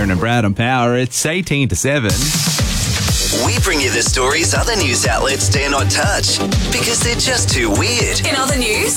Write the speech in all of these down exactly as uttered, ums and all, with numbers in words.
Aaron and Brad on Power. It's eighteen to seven. We bring you the stories other news outlets dare not touch because they're just too weird. In other news,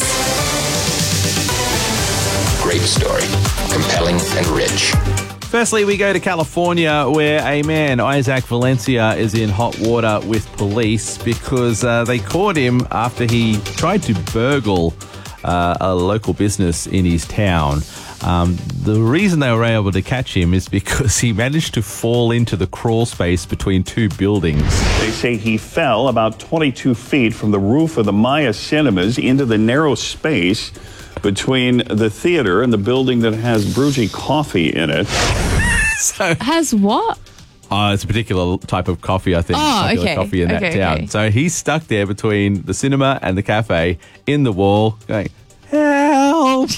Great story. Compelling and rich. Firstly, we go to California where a man, Isaac Valencia, is in hot water with police because uh, they caught him after he tried to burgle uh, a local business in his town. Um, the reason they were able to catch him is because he managed to fall into the crawl space between two buildings. They say he fell about twenty-two feet from the roof of the Maya Cinemas into the narrow space between the theater and the building that has Bruji Coffee in it. So, Has what? uh, it's a particular type of coffee, I think. Oh, particular okay. coffee in that Okay, town. okay. So he's stuck there between the cinema and the cafe in the wall going, help,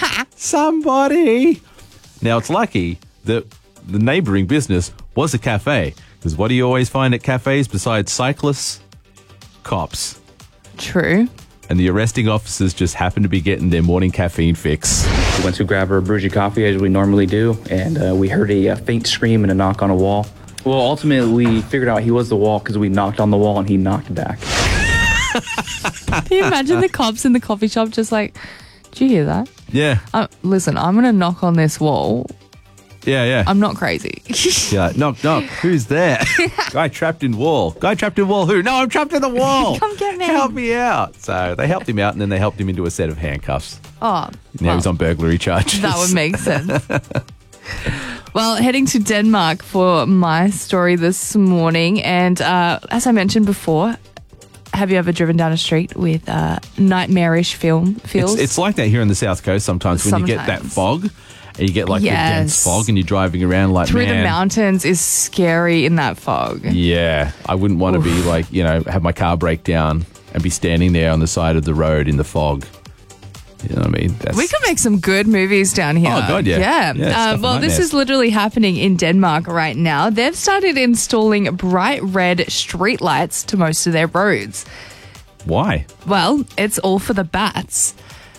somebody. Now, it's lucky that the neighbouring business was a cafe, because what do you always find at cafes besides cyclists? Cops. True. And the arresting officers just happen to be getting their morning caffeine fix. We went to grab our Bruji coffee as we normally do, and uh, we heard a, uh faint scream and a knock on a wall. Well, ultimately, we figured out he was the wall because we knocked on the wall and he knocked back. Can you imagine the cops in the coffee shop just like, do you hear that? Yeah, Uh, listen, I'm going to knock on this wall. yeah, yeah. I'm not crazy. Yeah, like, knock, knock. Who's there? Guy trapped in wall. Guy trapped in wall. Who? No, I'm trapped in the wall. Come get me. Help me out. So they helped him out, and then they helped him into a set of handcuffs. Oh, Now well, he's on burglary charges. that would make sense. Well, heading to Denmark for my story this morning. And uh, as I mentioned before, have you ever driven down a street with uh, nightmarish film feels? It's, it's like that here on the South Coast sometimes when you get that Sometimes. fog. And you get like the dense Yes. fog and you're driving around like, Through man. the mountains is scary in that fog. Yeah, I wouldn't want to be like, you know, have my car break down and be standing there on the side of the road in the fog. You know what I mean? That's, We could make some good movies down here. Oh, God, yeah. Yeah. Yeah, uh, stuff well, like this nightmares. is literally happening in Denmark right now. They've started installing bright red streetlights to most of their roads. Why? Well, it's all for the bats.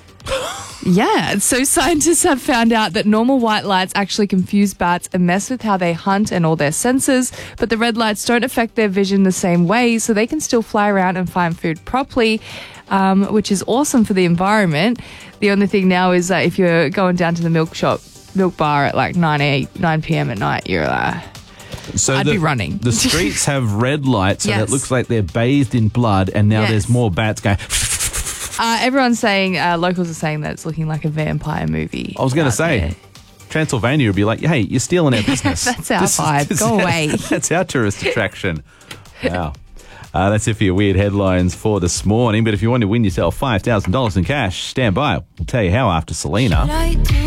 Yeah, so scientists have found out that normal white lights actually confuse bats and mess with how they hunt and all their senses, but the red lights don't affect their vision the same way, so they can still fly around and find food properly, um, which is awesome for the environment. The only thing now is that if you're going down to the milk shop, milk bar at like nine p.m. at night, you're uh, So I'd the, be running. The streets have red lights, so Yes. that looks like they're bathed in blood, and now Yes. there's more bats going. uh, everyone's saying, uh, locals are saying that it's looking like a vampire movie. I was going to out say, there. Transylvania would be like, hey, you're stealing our business. That's our This is- vibe. this Go is- away. That's our tourist attraction. Wow. Uh, that's it for your weird headlines for this morning. But if you want to win yourself five thousand dollars in cash, stand by. We'll tell you how after Selena.